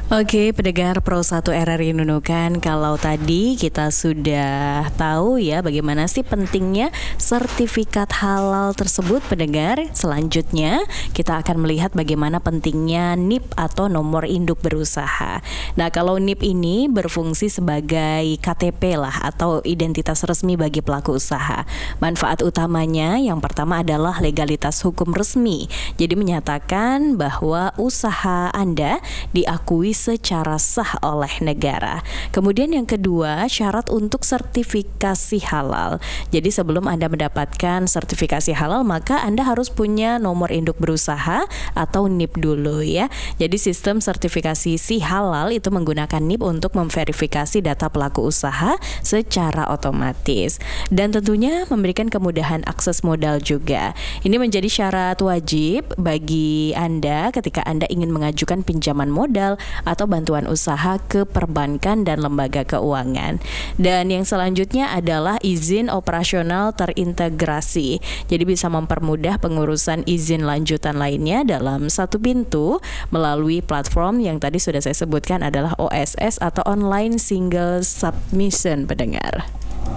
Oke, pendengar Pro 1 RRI Nunukan, kalau tadi kita sudah tahu ya bagaimana sih pentingnya sertifikat halal tersebut, pendengar. Selanjutnya kita akan melihat bagaimana pentingnya NIP atau nomor induk berusaha. Nah, kalau NIP ini berfungsi sebagai KTP lah atau identitas resmi bagi pelaku usaha. Manfaat utamanya yang pertama adalah legalitas hukum resmi. Jadi menyatakan bahwa usaha Anda diakui secara sah oleh negara. Kemudian yang kedua, syarat untuk sertifikasi halal. Jadi sebelum Anda mendapatkan sertifikasi halal, maka Anda harus punya nomor induk berusaha atau NIP dulu ya. Jadi sistem sertifikasi si halal itu menggunakan NIP untuk memverifikasi data pelaku usaha secara otomatis. Dan tentunya memberikan kemudahan akses modal juga. Ini menjadi syarat wajib bagi Anda ketika Anda ingin mengajukan pinjaman modal atau bantuan usaha ke perbankan dan lembaga keuangan. Dan yang selanjutnya adalah izin operasional terintegrasi. Jadi bisa mempermudah pengurusan izin lanjutan lainnya dalam satu pintu melalui platform yang tadi sudah saya sebutkan adalah OSS atau Online Single Submission, pendengar.